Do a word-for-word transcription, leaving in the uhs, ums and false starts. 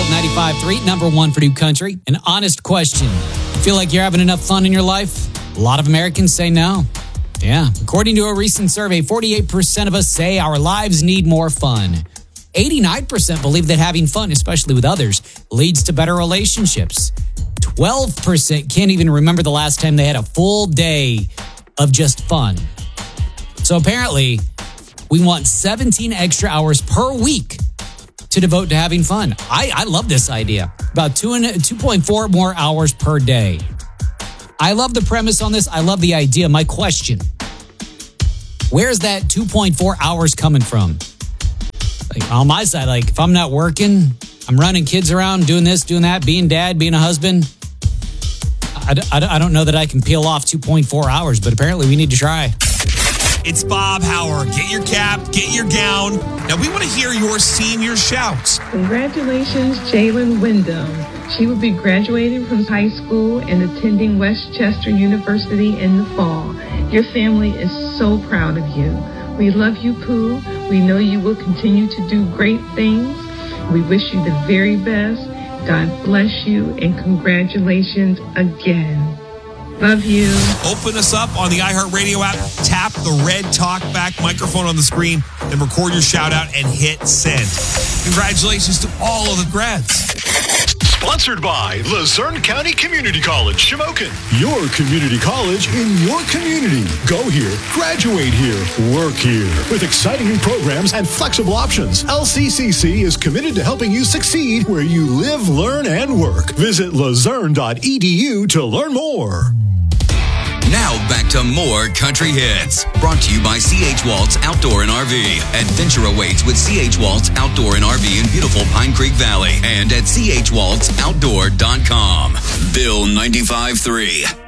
Bill ninety-five point three, number one for New Country. An honest question. Feel like you're having enough fun in your life? A lot of Americans say no. Yeah. According to a recent survey, forty-eight percent of us say our lives need more fun. eighty-nine percent believe that having fun, especially with others, leads to better relationships. twelve percent can't even remember the last time they had a full day of just fun. So apparently, we want seventeen extra hours per week to devote to having fun. I, I love this idea. About two and two point four more hours per day. I love the premise on this. I love the idea. My question, where's that two point four hours coming from? Like on my side, like if I'm not working, I'm running kids around, doing this, doing that, being dad, being a husband. I, I, I don't know that I can peel off two point four hours, but apparently we need to try. It's Bob Hauer. Get your cap, get your gown. Now we want to hear your senior shouts. Congratulations, Jalen Wyndham. She will be graduating from high school and attending Westchester University in the fall. Your family is so proud of you. We love you, Pooh. We know you will continue to do great things. We wish you the very best. God bless you and congratulations again. Love you. Open us up on the iHeartRadio app. Tap the red talkback microphone on the screen and record your shout out and hit send. Congratulations to all of the grads. Sponsored by Luzerne County Community College, Shamokin. Your community college in your community. Go here, graduate here, work here. With exciting new programs and flexible options, L C C C is committed to helping you succeed where you live, learn, and work. Visit luzerne dot e d u to learn more. Now back to more country hits. Brought to you by C H. Waltz Outdoor and R V. Adventure awaits with C H. Waltz Outdoor and R V in beautiful Pine Creek Valley and at c h waltz outdoor dot com. Bill ninety-five point three.